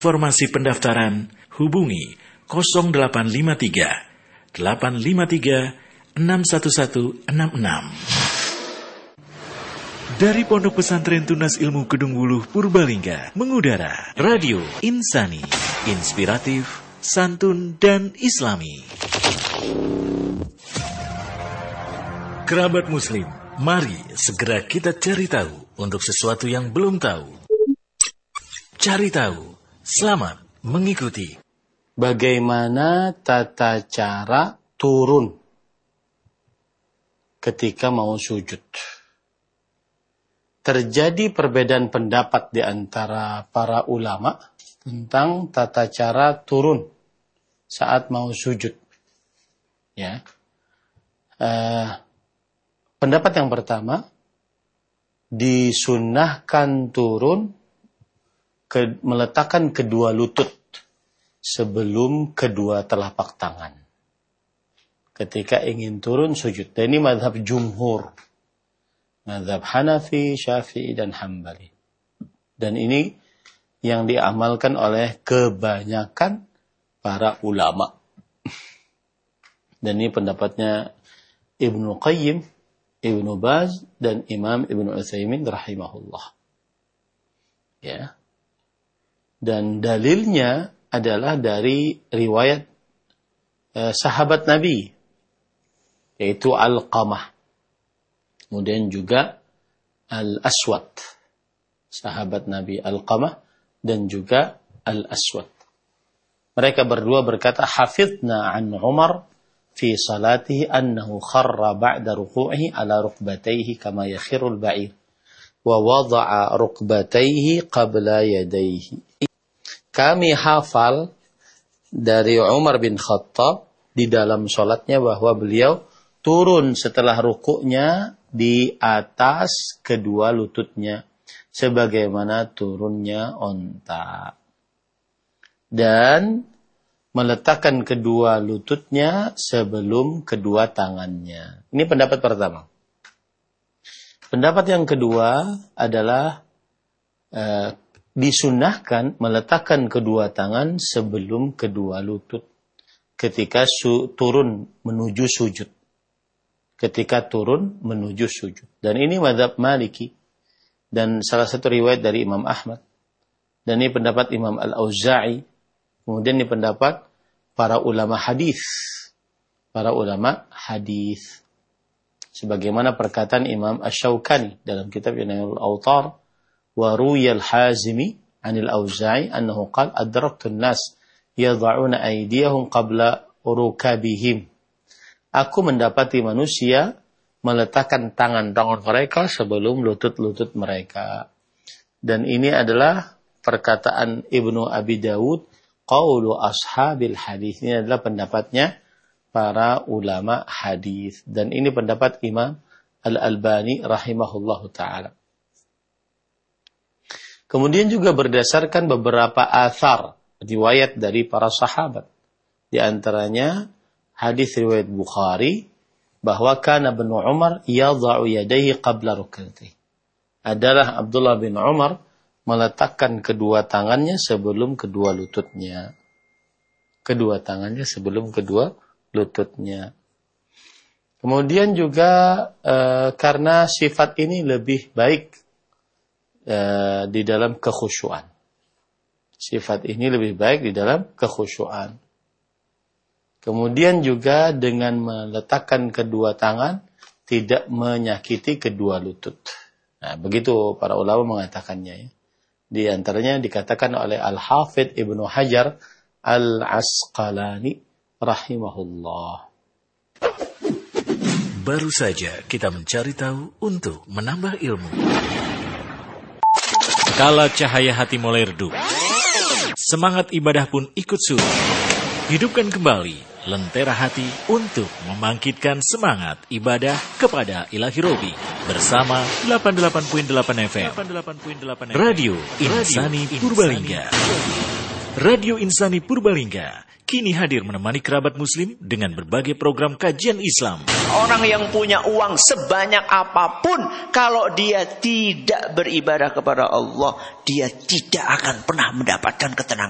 Informasi pendaftaran hubungi 0853 853 61166. Dari Pondok Pesantren Tunas Ilmu Kedung Wuluh Purbalingga mengudara Radio Insani, inspiratif, santun dan islami. Kerabat muslim, mari segera kita cari tahu untuk sesuatu yang belum tahu. Cari tahu, selamat mengikuti. Bagaimana tata cara turun ketika mau sujud? Terjadi perbedaan pendapat di antara para ulama tentang tata cara turun saat mau sujud. Ya. Pendapat yang pertama, disunnahkan turun meletakkan kedua lutut sebelum kedua telapak tangan ketika ingin turun sujud. Dan ini mazhab jumhur, mazhab Hanafi, Syafi'i, dan Hambali. Dan ini yang diamalkan oleh kebanyakan para ulama. Dan ini pendapatnya Ibnu Qayyim, Ibnu Baz, dan Imam Ibnu Utsaimin rahimahullah. Ya. Dan dalilnya adalah dari riwayat sahabat Nabi, yaitu Alqamah. Kemudian juga Al-Aswad, sahabat Nabi Alqamah, dan juga Al-Aswad. Mereka berdua berkata, hafidna an Umar fi salatihi annahu kharra ba'da ruku'ihi ala rukbatayhi kama yakhirul ba'ir wa wada'a rukbatayhi qabla yadayhi. Kami hafal dari Umar bin Khattab di dalam sholatnya bahwa beliau turun setelah rukuknya di atas kedua lututnya, sebagaimana turunnya onta. Dan meletakkan kedua lututnya sebelum kedua tangannya. Ini pendapat pertama. Pendapat yang kedua adalah disunnahkan meletakkan kedua tangan sebelum kedua lutut ketika turun menuju sujud. Ketika turun menuju sujud. Dan ini mazhab Maliki dan salah satu riwayat dari Imam Ahmad. Dan ini pendapat Imam Al-Auza'i. Kemudian ini pendapat para ulama hadis. Para ulama hadis. Sebagaimana perkataan Imam Asy-Syaukani dalam kitab Nailul Awtar. Wa ruyal Hazimi anil Auza'i annahu qala adraktu an-nas yad'una aydiyahum qabla rukabihim. Aku mendapati manusia meletakkan tangan-tangan mereka sebelum lutut-lutut mereka. Dan ini adalah perkataan Ibnu Abi Dawud, qaulu ashabil hadis. Ini adalah pendapatnya para ulama hadis. Dan ini pendapat Imam Al-Albani rahimahullahu ta'ala. Kemudian juga berdasarkan beberapa athar, riwayat dari para sahabat. Di antaranya hadis riwayat Bukhari bahwa kana Ibnu Umar yadha'u yadayhi qabla rukbatayhi. Adalah Abdullah bin Umar meletakkan kedua tangannya sebelum kedua lututnya. Kedua tangannya sebelum kedua lututnya. Kemudian juga karena sifat ini lebih baik di dalam kekhusyuan. Sifat ini lebih baik di dalam kekhusyuan. Kemudian juga dengan meletakkan kedua tangan tidak menyakiti kedua lutut. Nah, begitu para ulama mengatakannya. Ya. Di antaranya dikatakan oleh Al-Hafidh Ibnu Hajar Al-Asqalani rahimahullah. Baru saja kita mencari tahu untuk menambah ilmu. Kala cahaya hati mulai redup, semangat ibadah pun ikut surut. Hidupkan kembali lentera hati untuk membangkitkan semangat ibadah kepada Ilahi Robi bersama 88.8 FM Radio Insani Purbalingga. Radio Insani Purbalingga kini hadir menemani kerabat muslim dengan berbagai program kajian Islam. Orang yang punya uang sebanyak apapun, kalau dia tidak beribadah kepada Allah, dia tidak akan pernah mendapatkan ketenangan.